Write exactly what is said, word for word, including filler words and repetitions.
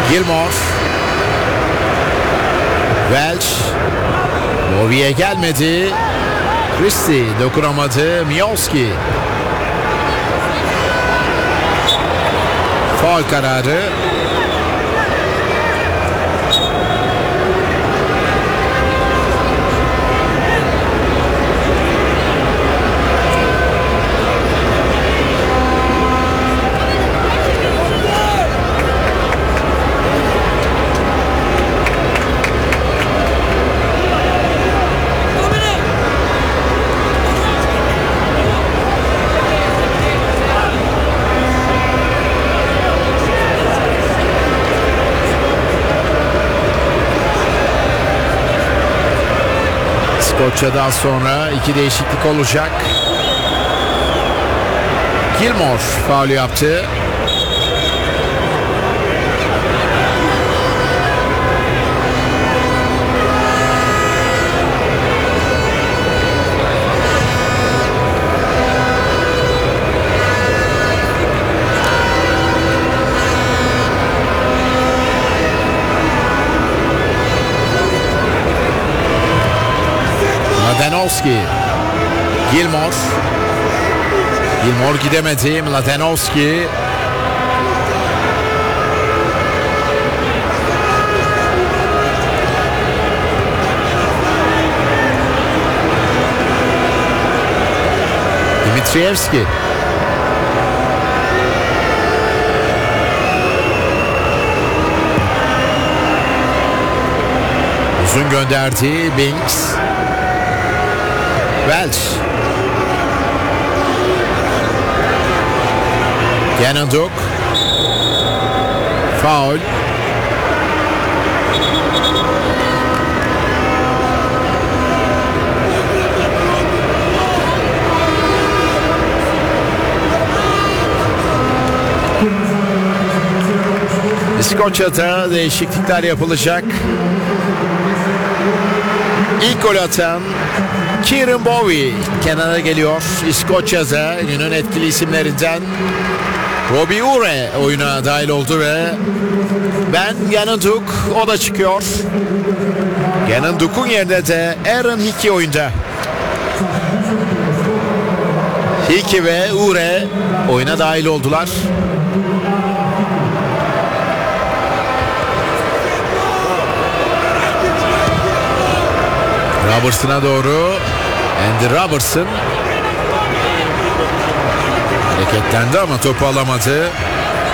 Gilmore. Welch. Bowie'ye gelmedi. Christie dokunamadı. Miowski. Faul kararı. Skoçya'dan sonra iki değişiklik olacak. Gilmore faul yaptı. Mladenowski. Gilmore. Gilmore gidemedi. Mladenowski. Dimitrievski. Uzun gönderdi Binks. Welch. Yanınduk. Faul. İskoçya'da değişiklikler yapılacak. İlk gol atan Kieran Bowie kenara geliyor. İskoçya'da günün etkili isimlerinden Robbie Ure oyuna dahil oldu ve Ben Yanınduk o da çıkıyor. Yanınduk'un yerine de Aaron Hickey oyunda. Hickey ve Ure oyuna dahil oldular. Robertson'a doğru Andy Robertson hareketlendi ama topu alamadı.